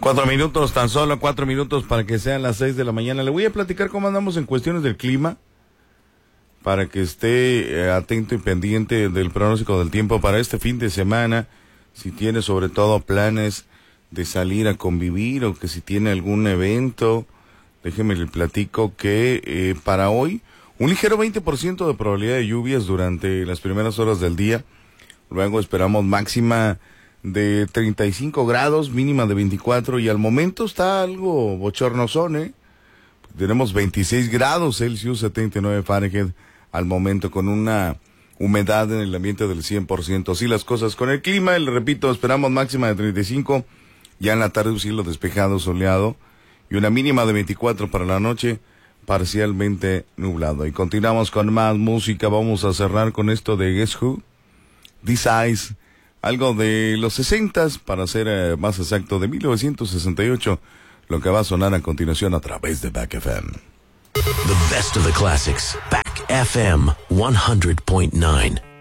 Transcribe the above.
4 minutos, tan solo 4 minutos para que sean las 6 de la mañana. Le voy a platicar cómo andamos en cuestiones del clima, para que esté atento y pendiente del pronóstico del tiempo para este fin de semana. Si tiene sobre todo planes de salir a convivir o que si tiene algún evento, déjeme le platico que para hoy un ligero 20% de probabilidad de lluvias durante las primeras horas del día. Luego esperamos máxima de 35 grados, mínima de 24, y al momento está algo bochornosón, Tenemos 26 grados Celsius, 79 Fahrenheit al momento, con una humedad en el ambiente del 100%. Así las cosas con el clima, le repito, esperamos máxima de 35, ya en la tarde un cielo despejado, soleado, y una mínima de 24 para la noche, parcialmente nublado. Y continuamos con más música. Vamos a cerrar con esto de Guess Who, This Eyes, algo de los 60s, para ser más exacto, de 1968, lo que va a sonar a continuación a través de Back FM. The best of the classics. Back FM 100.9.